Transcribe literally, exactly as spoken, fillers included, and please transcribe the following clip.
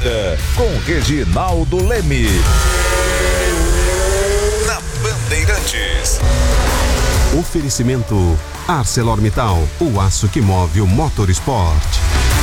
Corrida com Reginaldo Leme. Na Bandeirantes. Oferecimento ArcelorMittal, o aço que move o motorsport.